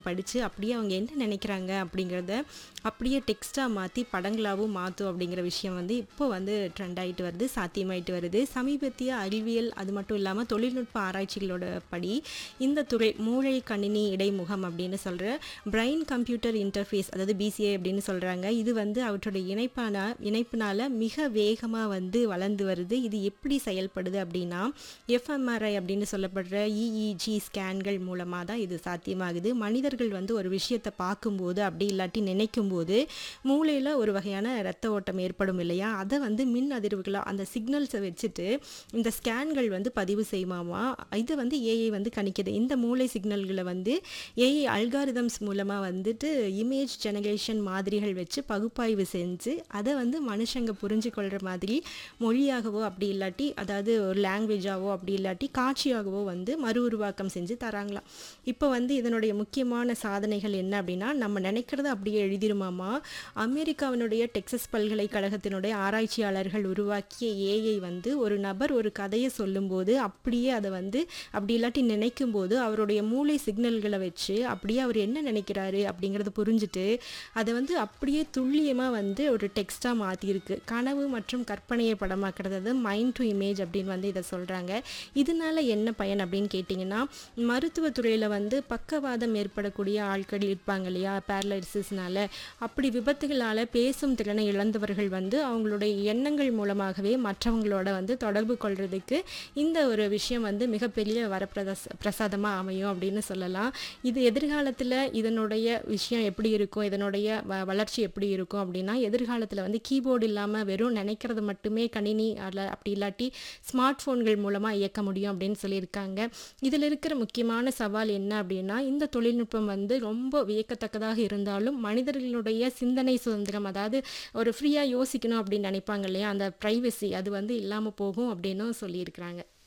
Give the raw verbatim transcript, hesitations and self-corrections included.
படிச்சு அப்படியே அவங்க என்ன நினைக்கிறாங்க அப்படிங்கிறத அப்படியே டெக்ஸ்ட்டாக மாற்றி படங்களாகவும் மாற்றும் அப்படிங்கிற விஷயம் வந்து இப்போ வந்து ட்ரெண்ட் ஆகிட்டு வருது, சாத்தியமாயிட்டு வருது. சமீபத்திய அறிவியல் அது மட்டும் இல்லாமல் தொழில்நுட்ப ஆராய்ச்சிகளோட படி இந்த துறை மூளை கணினி இடைமுகம் அப்படின்னு சொல்கிற பிரெயின் கம்ப்யூட்டர் இன்டர்ஃபேஸ், அதாவது பிசிஏ அப்படின்னு சொல்கிறாங்க. இது வந்து அவற்றோட இணைப்பான இணைப்பினால மிக வேகமாக வந்து வளர்ந்து வருது. இது எப்படி செயல்படுது அப்படின்னா எஃப்எம்ஆர்ஐ அப்படின்னு சொல்லப்படுற இஇஜி ஸ்கேன்கள் மூலமாக தான் இது சாத்தியமாகுது. மனிதர்கள் வந்து ஒரு விஷயத்தை பார்க்கும்போது அப்படி இல்லாட்டி நினைக்கும் போது மூளையில் ஒரு வகையான இரத்த ஓட்டம் ஏற்படும் இல்லையா, அதை வந்து மின் அதிர்வுகளாக அந்த சிக்னல்ஸை வச்சுட்டு இந்த ஸ்கேன்கள் வந்து பதிவு செய்யுமாமா. இதை வந்து ஏஐ வந்து கணிக்குது. இந்த மூளை சிக்னல்களை வந்து ஏஐ அல்காரிதம்ஸ் மூலமாக வந்துட்டு இமேஜ் ஜெனரேஷன் மாதிரிகள் வச்சு பகுப்பாய்வு செஞ்சு அதை வந்து மனுஷங்க புரிஞ்சு கொள்கிற மாதிரி மொழியாகவோ அப்படி இல்லாட்டி அதாவது ஒரு லாங்குவேஜாவோ அப்படி இல்லாட்டி காட்சியாகவோ வந்து மறு உருவாக்கம் செஞ்சு தராங்களாம். இப்போ வந்து இதனுடைய முக்கியமான சாதனைகள் என்ன அப்படின்னா, நம்ம நினைக்கிறத அப்படியே எழுதிருமாமா. அமெரிக்காவினுடைய டெக்சஸ் பல்கலைக்கழகத்தினுடைய ஆராய்ச்சியாளர்கள் உருவாக்கிய ஏஐ வந்து ஒரு நபர் ஒரு கதையை சொல்லும்போது அப்படியே அதை வந்து அப்படி இல்லாட்டி நினைக்கும் போது அவருடைய மூளை சிக்னல்களை வச்சு அப்படியே அவர் என்ன நினைக்கிறாரு அப்படிங்கிறத புரிஞ்சுட்டு அதை வந்து அப்படியே துல்லியமாக வந்து ஒரு டெக்ஸ்ட்டாக மாற்றிருக்கு. கனவு மற்றும் கற்பனையை படமாக்குறது, அது மைண்ட் டு இமேஜ் அப்படின்னு வந்து இதை சொல்கிறாங்க. இதனால என்ன பயன் அப்படின்னு கேட்டிங்கன்னா, மருத்துவத்துறையில் வந்து பக்கவாதம் ஏற்படக்கூடிய ஆட்கள் இருப்பாங்க இல்லையா, பேரலைசிஸ்னால, அப்படி விபத்துகளால் பேசும் திறனை இழந்தவர்கள் வந்து அவங்களுடைய எண்ணங்கள் மூலமாகவே மற்றவங்களோட வந்து தொடர்பு கொள்றதுக்கு இந்த ஒரு விஷயம் வந்து மிகப்பெரிய வரப்பிரதஸ் பிரசாதமாக அமையும் அப்படின்னு சொல்லலாம். இது எதிர்காலத்தில் இதனுடைய விஷயம் எப்படி இருக்கும், இதனுடைய வ வளர்ச்சி எப்படி இருக்கும் அப்படின்னா, எதிர்காலத்தில் வந்து கீபோர்டு இல்லாமல் வெறும் நினைக்கிறது மட்டுமே கணினி அல்ல அப்படி இல்லாட்டி ஸ்மார்ட் ஃபோன்கள் மூலமாக இயக்க முடியும் அப்படின்னு சொல்லியிருக்காங்க. இதில் இருக்கிற முக்கியமான சவால் என்ன அப்படின்னா, இந்த தொழில்நுட்பம் வந்து ரொம்ப வியக்கத்தக்கதாக இருந்தாலும் மனிதர்களுடைய சிந்தனை சுதந்திரம், அதாவது ஒரு ஃப்ரீயாக யோசிக்கணும் அப்படின்னு நினைப்பாங்க இல்லையா, அந்த ப்ரைவசி அது வந்து இல்லாமல் போகும் அப்படின்னும் சொல்லியிருக்கிறாங்க.